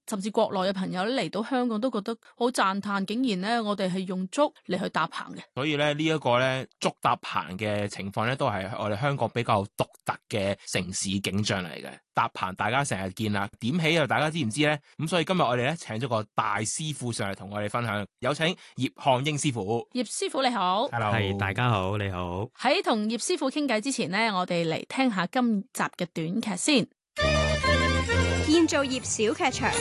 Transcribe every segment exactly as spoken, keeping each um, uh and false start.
甚至國內嘅朋友咧嚟到香港都覺得好讚嘆，竟然咧我哋係用竹嚟去搭棚嘅。 所以咧呢一個咧竹搭棚嘅情況咧，都係我哋香港比較獨特嘅城市景象嚟嘅。搭棚大家成日見啦，點起啊大家知唔知咧？咁所以今日我哋咧請咗個大師傅上嚟同我哋分享，有請葉漢英師傅。 葉師傅你好。 Hello， 係大家好，你好。 喺同葉師傅傾偈之前呢，我哋嚟聽下今集嘅短劇先。 建造業小劇場。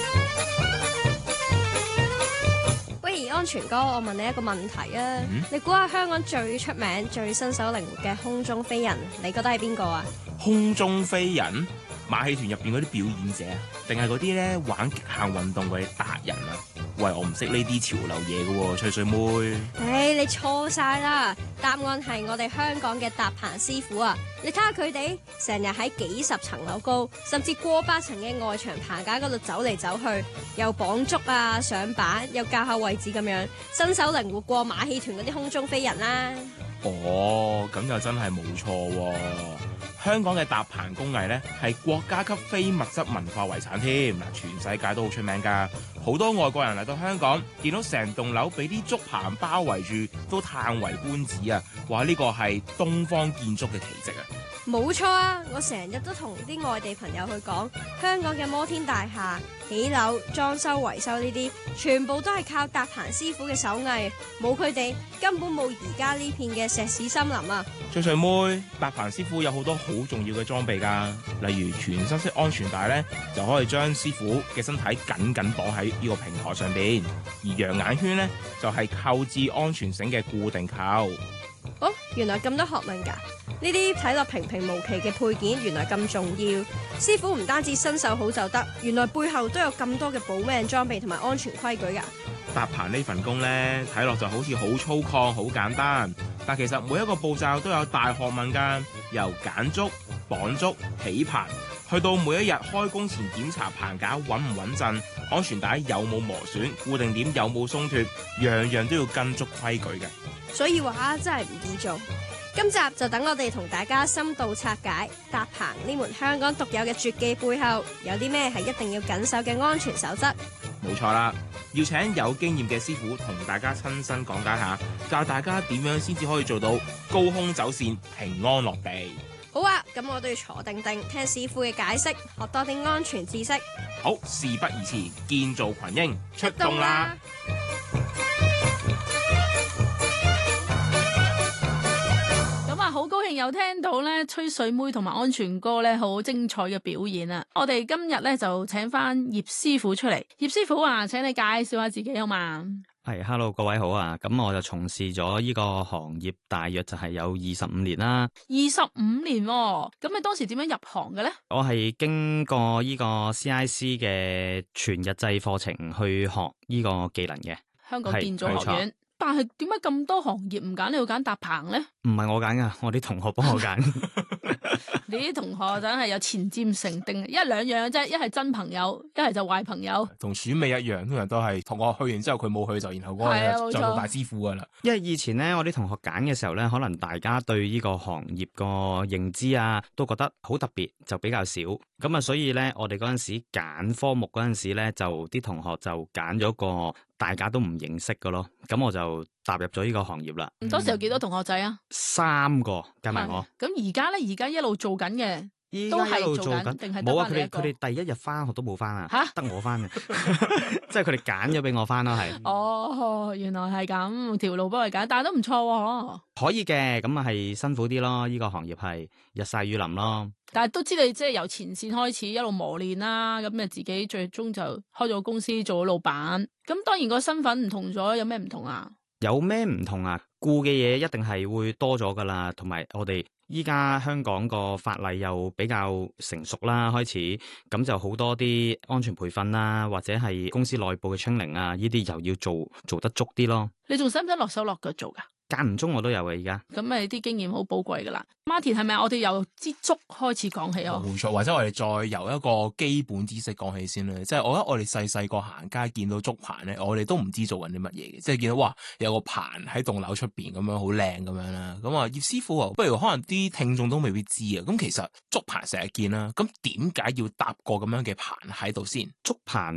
喂，安全哥，我問你一個問題啊， 嗯、 你估下香港最出名、最身手靈活嘅空中飛人，你覺得係邊個啊？ 空中飛人？馬戲團入邊嗰啲表演者，定係嗰啲咧玩極限運動嗰啲達人啊？喂，我唔識呢啲潮流嘢嘅喎，吹水妹。 唉，你錯晒啦！答案係我哋香港嘅搭棚師傅啊！你睇下佢哋，成日喺幾十層樓高，甚至過百層嘅外牆棚架嗰度走嚟走去，又綁竹啊、上板，又校下位置咁樣，身手靈活過馬戲團嗰啲空中飛人啦。 哦，咁又真係冇錯喎。香港嘅搭棚工藝咧係國家級非物質文化遺產添，嗱，全世界都好出名㗎。好多外國人嚟到香港，見到成棟樓俾啲竹棚包圍住，都歎為觀止啊！話呢個係東方建築嘅奇蹟啊！ 冇錯啊！我成日都同啲外地朋友去講，香港嘅摩天大廈、起樓、裝修、維修呢啲，全部都係靠搭棚師傅嘅手藝，冇佢哋根本冇而家呢片嘅石屎森林啊！ 吹水妹，搭棚師傅有好多好重要嘅裝備㗎，例如全身式安全帶咧，就可以將師傅嘅身體緊緊綁喺呢個平台上邊，而羊眼圈咧就係扣置安全繩嘅固定扣。 哦，原來咁多學問㗎！呢啲睇落平平無奇嘅配件，原來咁重要。師傅唔單止身手好就得，原來背後都有咁多嘅保命裝備同埋安全規矩㗎。 搭棚呢份工呢，睇落就好似好粗獷、好簡單，但其實每一個步驟都有大學問㗎。由揀竹、綁竹、起棚，去到每一日開工前檢查棚架穩唔穩陣，安全帶有冇磨損，固定點有冇鬆脫，樣樣都要跟足規矩嘅。 所以話真係唔易做。今集就等我哋同大家深度拆解搭棚呢門香港獨有嘅絕技背後，有啲咩係一定要緊守嘅安全守則。 冇錯啦，要請有經驗嘅師傅同大家親身講解下，教大家點樣先至可以做到高空走線、平安落地。 好啊，咁我都要坐定定聽師傅嘅解釋，學多啲安全知識。 好，事不宜遲，建造群英出動啦！ 好高興有聽到咧吹水妹同埋安全哥咧好精彩嘅表演啊！我哋今日咧就請翻葉師傅出嚟。葉師傅啊，請你介紹下自己好嘛？ 係 ，hello 各位好啊！咁我就從事咗呢個行業大約就係有二十五年啦。 二十五年喎，咁你當時點樣入行嘅咧？ 我係經過呢個 C I C 嘅全日制課程去學呢個技能嘅。 香港建造學院。但係點解咁多行業唔揀你要揀搭棚咧？ 唔係我揀噶，我啲同學幫我揀。 你啲同學真係有前瞻性，定一兩樣啫，一係真朋友，一係就壞朋友。 同選美一樣，通常都係同學去完之後佢冇去就，然後嗰個就做大師傅噶啦。 因為以前咧，我啲同學揀嘅時候咧，可能大家對呢個行業個認知啊，都覺得好特別，就比較少。咁啊，所以咧，我哋嗰陣時揀科目嗰陣時咧，就啲同學就揀咗個大家都唔認識嘅咯。咁我就踏入咗呢個行業啦。 咁當時有幾多同學仔啊？ 三個加埋我。 咁而家咧，而家一路做緊嘅。都係做緊定係冇啊！佢哋佢哋第一日翻學都冇翻啊，得我翻嘅，即係佢哋揀咗俾我翻咯，係。 哦，原來係咁，條路幫佢揀，但係都唔錯喎。 可以嘅，咁啊係辛苦啲咯，呢個行業係日曬雨淋咯。 但係都知你即係由前線開始一路磨練啦，咁啊自己最終就開咗公司做咗老闆。咁當然個身份唔同咗，有咩唔同啊？ 有咩唔同啊？顧嘅嘢一定係會多咗噶啦，同埋我哋。依家香港個法例又比較成熟啦，開始咁就好多啲安全培訓啦，或者係公司內部嘅 training啊，呢啲又要做做得足啲咯。 你仲使唔使落手落腳做噶？ 間唔中我都有嘅，而家咁咪啲經驗好寶貴噶啦。Martin 係咪我哋由支竹開始講起啊？ 冇錯，或者我哋再由一個基本知識講起先啦。即係我覺得我哋細細個行街見到竹棚咧，我哋都唔知做緊啲乜嘢嘅，即係見到哇有個棚喺棟樓出邊咁樣好靚咁樣啦。咁啊葉師傅啊，不如可能啲聽眾都未必知啊。咁其實竹棚成日見啦，咁點解要搭個咁樣嘅棚喺度先？ 竹棚